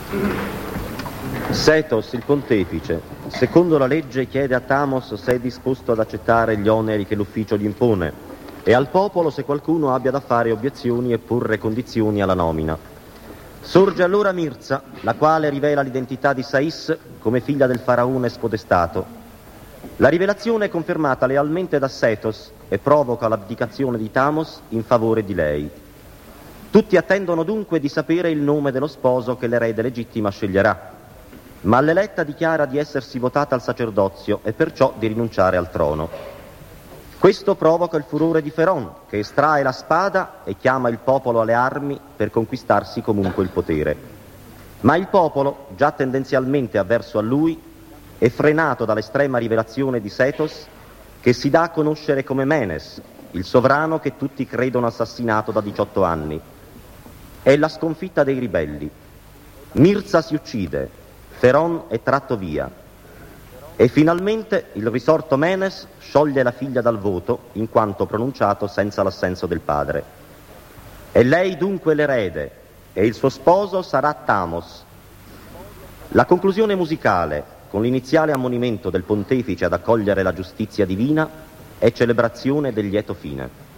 Setos, il pontefice, secondo la legge chiede a Thamos se è disposto ad accettare gli oneri che l'ufficio gli impone e al popolo se qualcuno abbia da fare obiezioni e porre condizioni alla nomina. Sorge allora Mirza, la quale rivela l'identità di Sais come figlia del faraone spodestato. La rivelazione è confermata lealmente da Setos e provoca l'abdicazione di Thamos in favore di lei. Tutti attendono dunque di sapere il nome dello sposo che l'erede legittima sceglierà, ma l'eletta dichiara di essersi votata al sacerdozio e perciò di rinunciare al trono. Questo provoca il furore di Feron, che estrae la spada e chiama il popolo alle armi per conquistarsi comunque il potere. Ma il popolo, già tendenzialmente avverso a lui, è frenato dall'estrema rivelazione di Setos, che si dà a conoscere come Menes, il sovrano che tutti credono assassinato da 18 anni. È la sconfitta dei ribelli. Mirza si uccide, Feron è tratto via. E finalmente il risorto Menes scioglie la figlia dal voto, in quanto pronunciato senza l'assenso del padre. E lei dunque l'erede, e il suo sposo sarà Thamos. La conclusione musicale, con l'iniziale ammonimento del pontefice ad accogliere la giustizia divina, è celebrazione del lieto fine.